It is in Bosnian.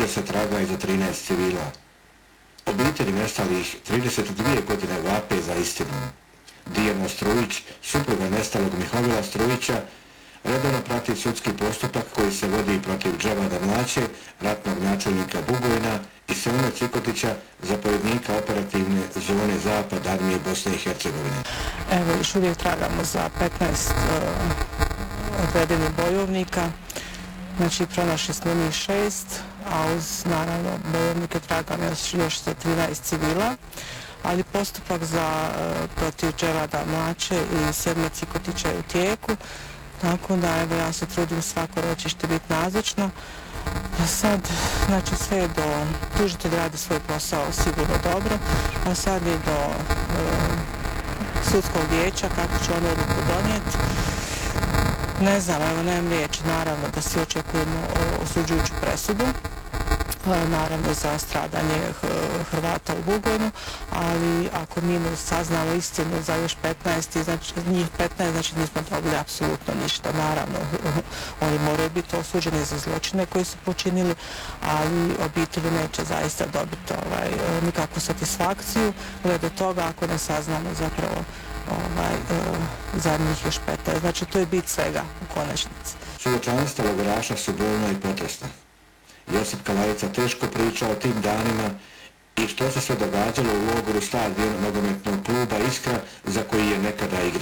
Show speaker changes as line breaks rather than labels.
traže se traga i za 13 civila. Obitelji nestalih 32 godine vape za istinom. Dijana Strujić, supruga nestalog Mihovila Strujića, redovno prati sudski postupak koji se vodi protiv Dževada Mlaće, ratnog načelnika Bugojna, i Selme Cikotića, zapovjednika operativne zone Zapad armije Bosne i Hercegovine.
Evo, još uvijek tragamo za 15 odvedenih bojovnika. Znači, pronašli smo njih 6, a uz, naravno, bojovnike tragamo još za 13 civila. Ali postupak protiv Dževada Mlaće i Selme Cikotića je u tijeku. Tako da, evo, ja se trudim svako ročište biti nazočno. A sad, znači, sve je tužitelj radi svoj posao sigurno dobro, a sad je do sudskog vijeća kako će on odluku donijeti. Ne znam, evo, nemam riječi, naravno da svi očekujemo osuđujuću presudu, naravno za stradanje Hrvata u Bugojnu, ali ako mi ne saznamo istinu za još 15, znači njih 15, znači nismo dobili apsolutno ništa. Naravno, oni moraju biti osuđeni za zločine koji su počinili, ali obitelji neće zaista dobiti nikakvu satisfakciju glede toga ako ne saznamo zapravo za njih još 15. Znači, to je bit svega u konačnici.
Svjedočanstva logoraša su bolna i potresna. Josip Kalajica teško priča o tim danima i što se sve događalo u logoru Stadion nogometnog kluba Iskra za koji je nekada igrao.